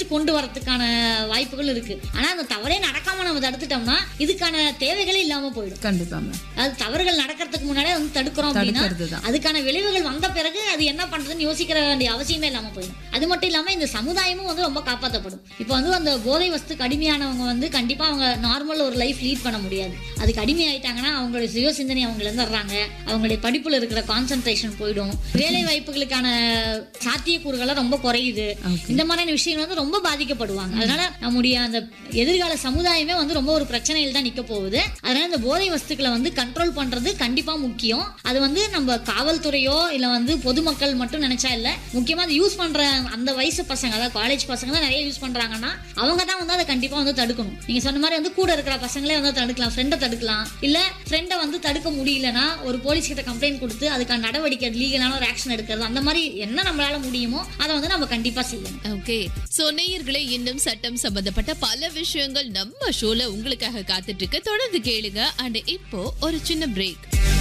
கொண்டு வரதுக்கான வாய்ப்புகள் இருக்கு. ஆனா அந்த தவறே நடக்காம நம்ம தடுத்துட்டோம்னா இதுக்கான தேவைகளே இல்லாம போயிடும். கண்டிப்பா. அது தவறுகள் நடக்கிறதுக்கு முன்னாடியே வந்து தடுக்கிறோம் அப்படின்னா அதுக்கான விளைவுகள் வந்த பிறகு அது என்ன பண்றதுன்னு யோசிக்கிற வேண்டிய அவசியமே இல்லாம போயிடும். அது மட்டும் இல்லாம இந்த சமுதாயமும் வந்து ரொம்ப காப்பாற்றப்படும். இப்போ வந்து அந்த போதை வஸ்துக்கு அடிமையானவங்க வந்து கண்டிப்பா அவங்க நார்மல் ஒரு லைஃப் லீட் பண்ண முடியாது. அதுக்கு அடிமையாயிட்டாங்கன்னா அவங்களுடைய சுய சிந்தனை அவங்க இழந்துடுறாங்க. அவங்களுடைய படிப்புல இருக்கிற கான்சென்ட்ரேஷன் போயிடும். வேலை வாய்ப்புகளுக்கான சாத்தியக்கூறுகள் ரொம்ப குறையுது. இந்த மாதிரியான விஷயங்கள் வந்து ரொம்ப பாதிக்கப்படுவாங்க. அதனால நம்முடைய அந்த எதிர்கால சமுதாயமே வந்து ரொம்ப ஒரு பிரச்சனையில் தான் நிக்க போகுது. அதனால இந்த போதை வஸ்துக்களை வந்து கண்ட்ரோல் பண்றது கண்டிப்பா முக்கியம். அது வந்து நம்ம காவல்துறையோ இல்ல வந்து பொதுமக்கள் மட்டும் நினைச்சா இல்ல, முக்கியமா அதை யூஸ் பண்ற அந்த வயசு பசங்க, அதாவது காலேஜ் பசங்க தான் நிறைய யூஸ் பண்றாங்கன்னா அவங்க தான் வந்து அதை கண்டிப்பா வந்து தடுக்கணும். நீங்க சொன்ன மாதிரி வந்து கூட இருக்கிற பசங்களே வந்து தடுக்கலாம், ஃப்ரெண்டை தடுக்கலாம். இல்ல ஃப்ரெண்டை வந்து தடுக்க முடியலன்னா ஒரு போலீஸ் கிட்ட கம்ப்ளைண்ட் கொடுத்து அதுக்கான நடவடிக்கை லீகலான ஒரு ஆக்ஷன் எடுக்கிறது, அந்த மாதிரி என்ன நம்மளால முடியுமோ அதை வந்து நம்ம கண்டிப்பா செய்யணும். ஓகே, சோ நேயர்களே, இன்னும் சட்டம் சம்பந்தப்பட்ட பல விஷயங்கள் நம்ம ஷோல உங்களுக்காக காத்துட்டு இருக்கு. தொடர்ந்து கேளுங்க. அண்ட் இப்போ ஒரு சின்ன பிரேக்.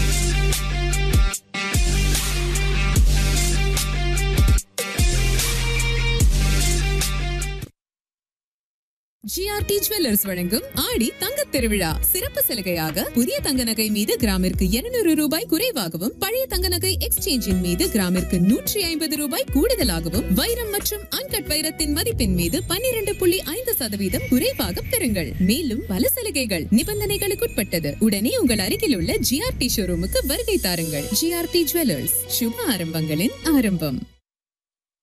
ஜிஆர்டி ஜுவல்லர்ஸ் வழங்கும் ஆடி தங்கத் திருவிழா சிறப்பு சலுகையாக புதிய தங்க நகை மீது கிராமிற்கு 200 ரூபாய் குறைவாகவும், பழைய தங்க நகை எக்ஸ்சேஞ்சின் மீது கிராமிற்கு 150 ரூபாய் கூடுதலாகவும், வைரம் மற்றும் அன்கட் வைரத்தின் மதிப்பின் மீது 12.5% குறைவாக பெறுங்கள். மேலும் பல சலுகைகள் நிபந்தனைகளுக்குட்பட்டது. உடனே உங்கள் அருகில் உள்ள ஜிஆர்டி ஷோரூமுக்கு வருகை தாருங்கள். ஜிஆர்டி ஜுவல்லர்ஸ், சுப ஆரம்பங்களின் ஆரம்பம்.